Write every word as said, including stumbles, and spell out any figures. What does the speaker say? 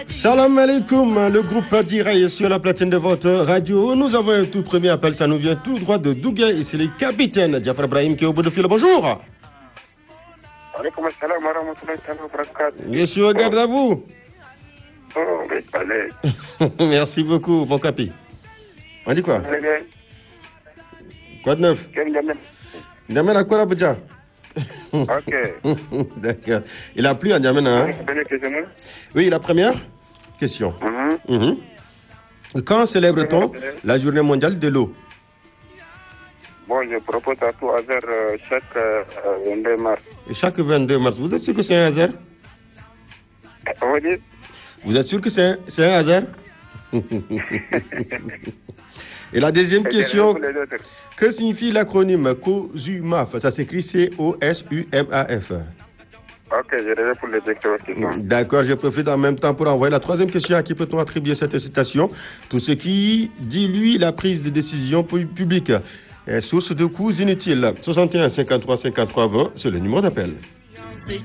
Salam alaikum, le groupe Diraï sur la platine de votre radio. Nous avons un tout premier appel, ça nous vient tout droit de Douga et c'est le capitaine Jafar Ibrahim qui est au bout de fil. Bonjour. Alaikum assalam wa rahmatullahi wa barakatuh. Je suis au garde à vous. Oh, mais allez. Merci beaucoup, mon capi. On dit quoi? Quoi de neuf? N'amène à quoi la Bouddha? Ok. D'accord. Il a plu à N'Djamena, hein? Oui, la première question. Mm-hmm. Mm-hmm. Quand célèbre-t-on la journée mondiale de l'eau? Bon, je propose à tout hasard euh, chaque euh, vingt-deux mars. Et chaque vingt-deux mars. Vous êtes sûr que c'est un hasard? On dit? Vous êtes sûr que c'est un, c'est un hasard? Et la deuxième question, que signifie l'acronyme COSUMAF? Ça s'écrit C O S U M A F. Ok, je reviens pour les questions. D'accord, je profite en même temps pour envoyer la troisième question. À qui peut-on attribuer cette citation? Tout ce qui dilue la prise de décision publique est source de coûts inutiles. soixante et un cinquante-trois cinquante-trois vingt, c'est le numéro d'appel.